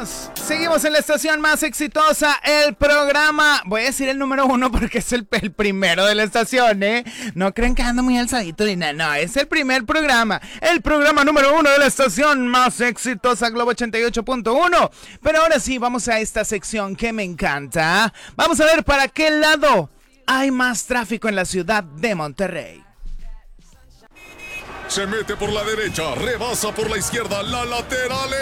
Seguimos en la estación más exitosa, el programa, voy a decir el número 1 porque es el primero de la estación, ¿eh? No creen que ando muy alzadito ni nada, no, es el primer programa, el programa número 1 de la estación más exitosa, Globo 88.1. Pero ahora sí, vamos a esta sección que me encanta. Vamos a ver para qué lado hay más tráfico en la ciudad de Monterrey. Se mete por la derecha, rebasa por la izquierda, la lateral